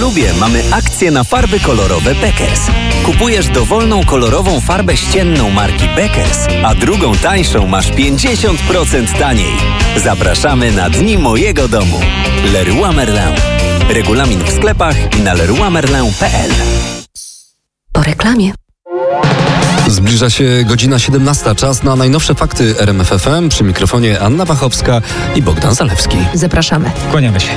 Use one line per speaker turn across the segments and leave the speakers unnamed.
klubie mamy akcję na farby kolorowe Beckers. Kupujesz dowolną kolorową farbę ścienną marki Beckers, a drugą tańszą masz 50% taniej. Zapraszamy na Dni Mojego Domu. Leroy Merlin. Regulamin w sklepach i na leroymerlin.pl.
Po reklamie.
Zbliża się godzina 17. Czas na najnowsze fakty RMF FM. Przy mikrofonie Anna Wachowska i Bogdan Zalewski.
Zapraszamy.
Kłaniamy się.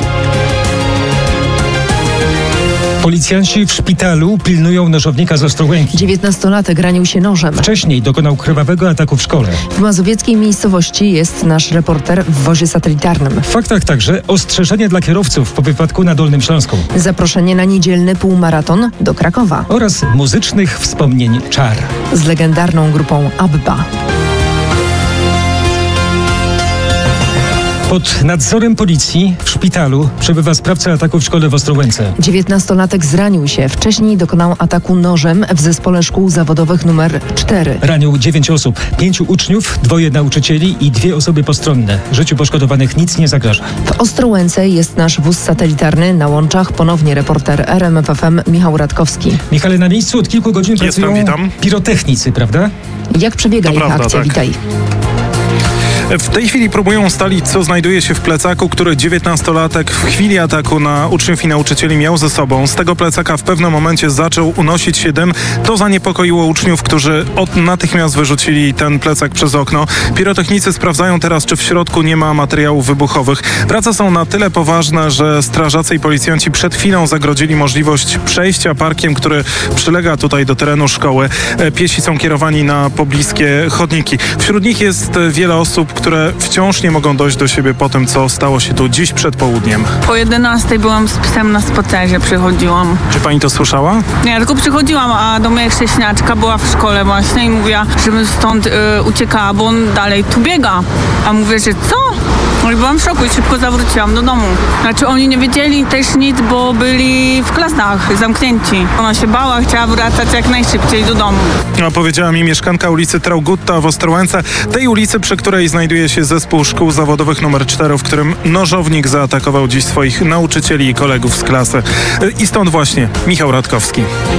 Policjanci w szpitalu pilnują nożownika z Ostrołęki.
19-latek ranił się nożem.
Wcześniej dokonał krwawego ataku w szkole.
W mazowieckiej miejscowości jest nasz reporter w wozie satelitarnym.
W faktach także ostrzeżenie dla kierowców po wypadku na Dolnym Śląsku.
Zaproszenie na niedzielny półmaraton do Krakowa.
Oraz muzycznych wspomnień Czar.
Z legendarną grupą ABBA.
Pod nadzorem policji w szpitalu przebywa sprawca ataku w szkole w Ostrołęce.
19-latek zranił się. Wcześniej dokonał ataku nożem w zespole szkół zawodowych numer 4.
Ranił 9 osób, 5 uczniów, 2 nauczycieli i 2 osoby postronne. Życiu poszkodowanych nic nie zagraża.
W Ostrołęce jest nasz wóz satelitarny. Na łączach ponownie reporter RMF FM Michał Radkowski.
Michale, na miejscu od kilku godzin pracują pirotechnicy, prawda?
Jak przebiega ich akcja?
Tak.
Witaj.
W tej chwili próbują ustalić, co znajduje się w plecaku, który 19-latek w chwili ataku na uczniów i nauczycieli miał ze sobą. Z tego plecaka w pewnym momencie zaczął unosić się dym. To zaniepokoiło uczniów, którzy natychmiast wyrzucili ten plecak przez okno. Pirotechnicy sprawdzają teraz, czy w środku nie ma materiałów wybuchowych. Prace są na tyle poważne, że strażacy i policjanci przed chwilą zagrodzili możliwość przejścia parkiem, który przylega tutaj do terenu szkoły. Piesi są kierowani na pobliskie chodniki. Wśród nich jest wiele osób, które wciąż nie mogą dojść do siebie po tym, co stało się tu dziś przed południem.
Po 11 byłam z psem na spacerze, przychodziłam.
Czy pani to słyszała?
Nie, tylko przychodziłam, a do mnie chrześniaczka była w szkole właśnie i mówiła, żebym stąd uciekała, bo on dalej tu biega. A mówię, że co? No i byłam w szoku i szybko zawróciłam do domu. Znaczy oni nie wiedzieli też nic, bo byli w klasach zamknięci. Ona się bała, chciała wracać jak najszybciej do domu.
No, powiedziała mi mieszkanka ulicy Traugutta w Ostrołęce, tej ulicy, przy której znajduje się zespół szkół zawodowych nr 4, w którym nożownik zaatakował dziś swoich nauczycieli i kolegów z klasy. I stąd właśnie Michał Radkowski.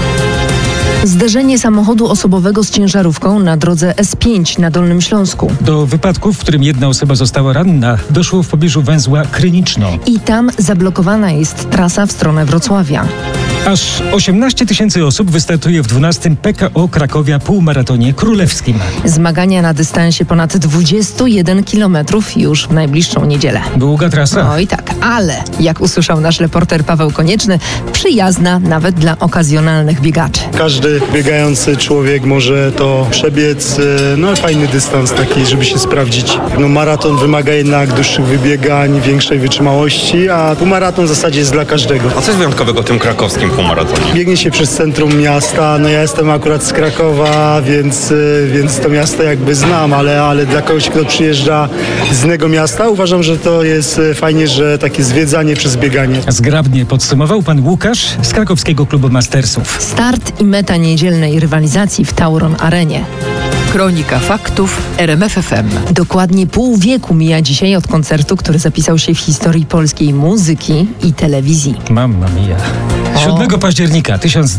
Zderzenie samochodu osobowego z ciężarówką na drodze S5 na Dolnym Śląsku.
Do wypadku, w którym jedna osoba została ranna, doszło w pobliżu węzła Kryniczno.
I tam zablokowana jest trasa w stronę Wrocławia.
Aż 18 000 osób wystartuje w 12. PKO Krakowia półmaratonie królewskim.
Zmagania na dystansie ponad 21 km już w najbliższą niedzielę.
Długa trasa.
Oj tak, ale jak usłyszał nasz reporter Paweł Konieczny, przyjazna nawet dla okazjonalnych biegaczy.
Każdy biegający człowiek może to przebiec, fajny dystans taki, żeby się sprawdzić. Maraton wymaga jednak dłuższych wybiegań, większej wytrzymałości, a półmaraton w zasadzie jest dla każdego.
A co jest wyjątkowego w tym krakowskim półmaratonie?
Biegnie się przez centrum miasta, ja jestem akurat z Krakowa, więc to miasto jakby znam, ale dla kogoś, kto przyjeżdża z innego miasta, uważam, że to jest fajnie, że takie zwiedzanie przez bieganie.
Zgrabnie podsumował pan Łukasz z krakowskiego klubu Mastersów.
Start i meta niedzielnej rywalizacji w Tauron Arenie.
Kronika faktów RMF FM.
Dokładnie pół wieku mija dzisiaj od koncertu, który zapisał się w historii polskiej muzyki i telewizji.
Mamma mia. 7 października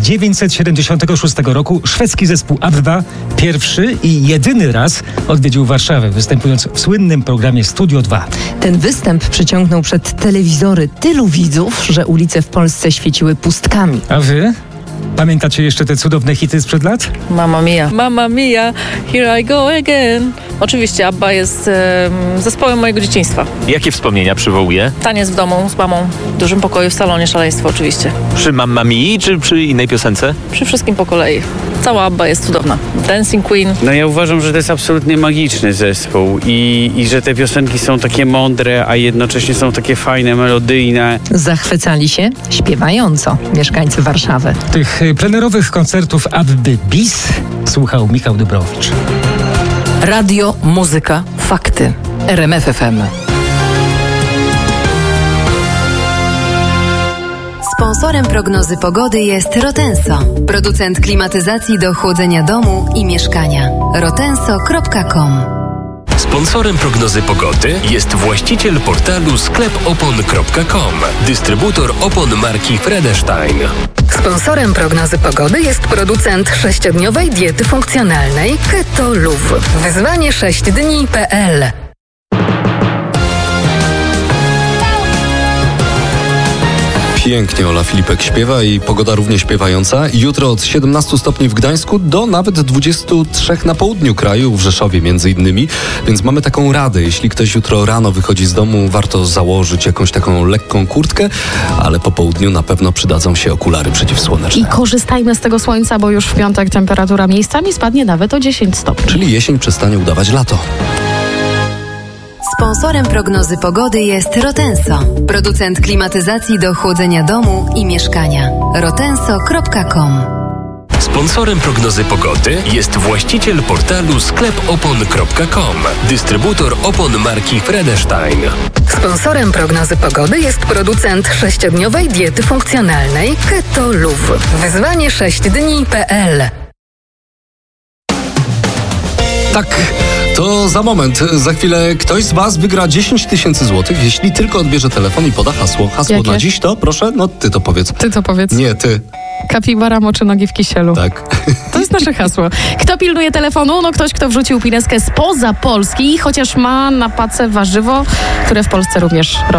1976 roku szwedzki zespół ABBA pierwszy i jedyny raz odwiedził Warszawę, występując w słynnym programie Studio 2.
Ten występ przyciągnął przed telewizory tylu widzów, że ulice w Polsce świeciły pustkami.
A wy? Pamiętacie jeszcze te cudowne hity sprzed lat?
Mamma mia. Mamma mia, here I go again. Oczywiście ABBA jest zespołem mojego dzieciństwa.
Jakie wspomnienia przywołuje?
Taniec w domu z mamą, w dużym pokoju, w salonie, szaleństwo oczywiście.
Przy Mamma Mii czy przy innej piosence?
Przy wszystkim po kolei. Cała ABBA jest cudowna. Dancing Queen.
Ja uważam, że to jest absolutnie magiczny zespół i że te piosenki są takie mądre, a jednocześnie są takie fajne, melodyjne.
Zachwycali się śpiewająco mieszkańcy Warszawy.
Tych plenerowych koncertów ABBY bis słuchał Michał Dubrowicz.
Radio, muzyka, fakty. RMF FM.
Sponsorem prognozy pogody jest Rotenso, producent klimatyzacji do chłodzenia domu i mieszkania. rotenso.com
Sponsorem prognozy pogody jest właściciel portalu sklepopon.com, dystrybutor opon marki Fredestein.
Sponsorem prognozy pogody jest producent 6-dniowej diety funkcjonalnej Keto Luv. Wyzwanie 6dni.pl.
Pięknie Ola Filipek śpiewa i pogoda równie śpiewająca. Jutro od 17 stopni w Gdańsku do nawet 23 na południu kraju, w Rzeszowie między innymi. Więc mamy taką radę. Jeśli ktoś jutro rano wychodzi z domu, warto założyć jakąś taką lekką kurtkę, ale po południu na pewno przydadzą się okulary przeciwsłoneczne.
I korzystajmy z tego słońca, bo już w piątek temperatura miejscami spadnie nawet o 10 stopni.
Czyli jesień przestanie udawać lato.
Sponsorem prognozy pogody jest Rotenso, producent klimatyzacji do chłodzenia domu i mieszkania. rotenso.com.
Sponsorem prognozy pogody jest właściciel portalu sklepopon.com, dystrybutor opon marki Fredestein.
Sponsorem prognozy pogody jest producent 6-dniowej diety funkcjonalnej Keto Luv. Wyzwanie 6dni.pl.
Tak, to za moment. Za chwilę ktoś z Was wygra 10 000 złotych, jeśli tylko odbierze telefon i poda hasło. Hasło
Jakie?
na dziś to, proszę, no ty to powiedz.
Ty to powiedz.
Nie, ty.
Kapibara moczy nogi w kisielu.
Tak.
To jest nasze hasło. Kto pilnuje telefonu? No ktoś, kto wrzucił pineskę spoza Polski, chociaż ma na pace warzywo, które w Polsce również rośnie.